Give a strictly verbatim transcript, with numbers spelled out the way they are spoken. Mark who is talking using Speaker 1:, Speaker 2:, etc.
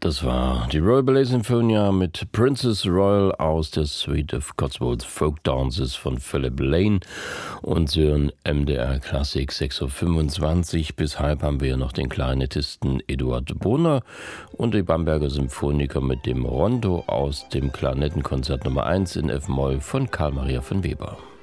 Speaker 1: Das war die Royal Ballet Sinfonia mit Princess Royal aus der Suite of Cotswolds Folk Dances von Philip Lane und Sie hören M D R Klassik sechs Uhr fünfundzwanzig. Bis halb haben wir noch den Klarinettisten Eduard Brunner und die Bamberger Symphoniker mit dem Rondo aus dem Klarinettenkonzert Nummer eins in F-Moll von Karl Maria von Weber.